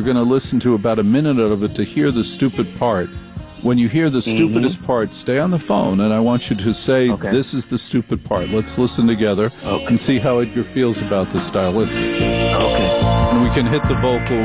going to listen to about a minute of it to hear the stupid part. When you hear the stupidest part, stay on the phone, and I want you to say, this is the stupid part. Let's listen together and see how Edgar feels about the stylistic. Okay. And we can hit the vocal